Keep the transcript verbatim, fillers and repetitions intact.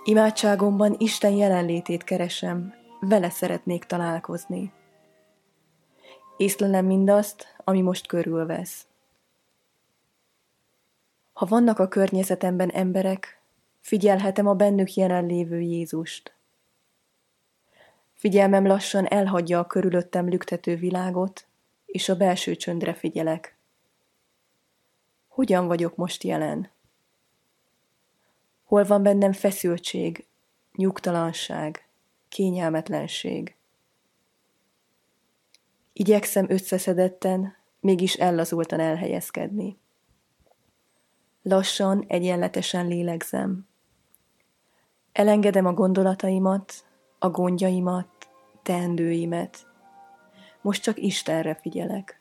Imádságomban Isten jelenlétét keresem, vele szeretnék találkozni. Észlelem mindazt, ami most körülvesz. Ha vannak a környezetemben emberek, figyelhetem a bennük jelenlévő Jézust. Figyelmem lassan elhagyja a körülöttem lüktető világot, és a belső csöndre figyelek. Hogyan vagyok most jelen? Hol van bennem feszültség, nyugtalanság, kényelmetlenség? Igyekszem összeszedetten, mégis ellazultan elhelyezkedni. Lassan, egyenletesen lélegzem. Elengedem a gondolataimat, a gondjaimat, teendőimet. Most csak Istenre figyelek.